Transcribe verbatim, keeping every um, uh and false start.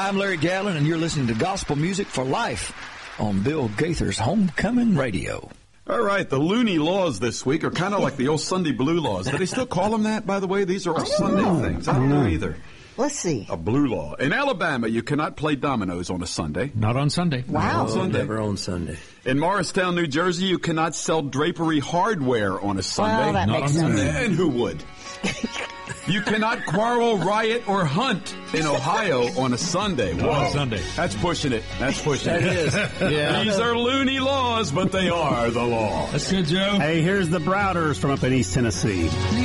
Hi, I'm Larry Gallon, and you're listening to Gospel Music for Life on Bill Gaither's Homecoming Radio. All right, the loony laws this week are kind of like the old Sunday blue laws. Do they still call them that, by the way? These are all Sunday know. things. I don't know either. Let's see. A blue law. In Alabama, you cannot play dominoes on a Sunday. Not on Sunday. Wow. On Sunday. Never on Sunday. In Morristown, New Jersey, you cannot sell drapery hardware on a Sunday. Well, that Not makes on sense. Sunday. And who would? You cannot quarrel, riot, or hunt in Ohio on a Sunday. Not Whoa. on Sunday. That's pushing it. That's pushing That it. is. Yeah. These are loony laws, but they are the law. That's good, Joe. Hey, here's the Browders from up in East Tennessee.